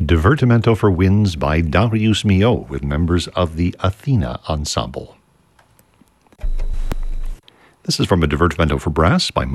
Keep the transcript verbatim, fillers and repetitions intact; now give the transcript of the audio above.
Divertimento for Winds by Darius Milhaud with members of the Athena Ensemble. This is from a Divertimento for Brass by